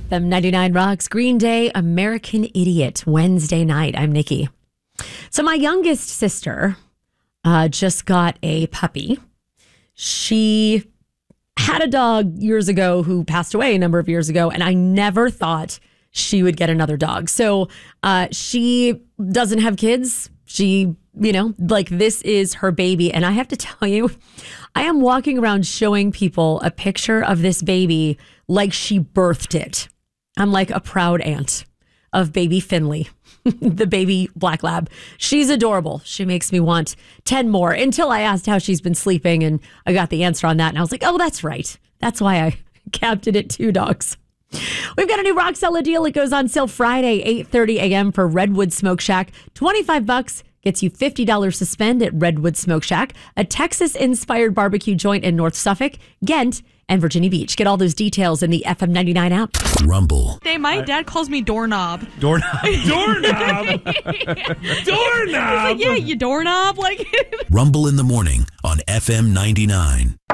FM 99 Rocks, Green Day, American Idiot, Wednesday night. I'm Nikki. So my youngest sister just got a puppy. She had a dog years ago who passed away a number of years ago, and I never thought she would get another dog. So she doesn't have kids. She, this is her baby. And I have to tell you, I am walking around showing people a picture of this baby like she birthed it. I'm like a proud aunt of baby Finley, the baby black lab. She's adorable. She makes me want 10 more until I asked how she's been sleeping, and I got the answer on that. And I was like, oh, that's right. That's why I capped it at 2 dogs. We've got a new Rock Solid deal. It goes on sale Friday, 8:30 a.m. for Redwood Smoke Shack. $25 gets you $50 to spend at Redwood Smoke Shack, a Texas-inspired barbecue joint in North Suffolk, Ghent, and Virginia Beach. Get all those details in the FM 99 app. Rumble. Hey, my dad calls me doorknob. Doorknob? Doorknob? He's like, yeah, you doorknob. Rumble in the morning on FM 99.